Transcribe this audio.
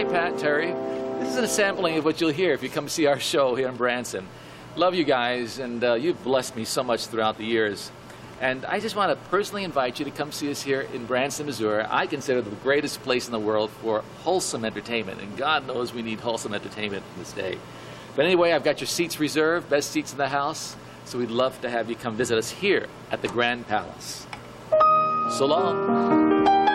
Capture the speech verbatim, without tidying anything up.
Hi, Pat, Terry. This is a sampling of what you'll hear if you come see our show here in Branson. Love you guys, and uh, you've blessed me so much throughout the years. And I just want to personally invite you to come see us here in Branson, Missouri. I consider the greatest place in the world for wholesome entertainment, and God knows we need wholesome entertainment in this day. But anyway, I've got your seats reserved, best seats in the house, so we'd love to have you come visit us here at the Grand Palace. So long.